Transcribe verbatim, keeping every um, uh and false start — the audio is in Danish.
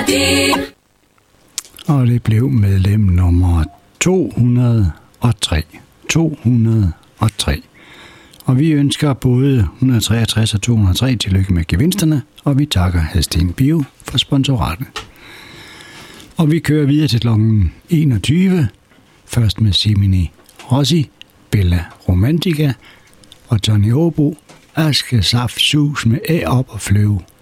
Hadin. Og det blev medlem nummer to hundrede og tre. to hundrede og tre. Og vi ønsker både et hundrede og treogtres og to hundrede og tre tillykke med gevinsterne, og vi takker Hadsten Bio for sponsoratet. Og vi kører videre til klokken enogtyve. Først med Simini Rossi, Bella Romantica og Tony Obo, Aske Saft Sus med Æ op og flyve.